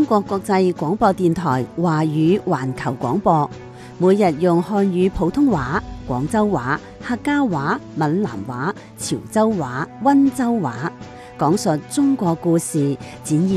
國國際廣播電台華語環球廣播，每日用漢語普通話、廣州話、客家話、閩南話、潮州話、溫州話講述中國故事，展現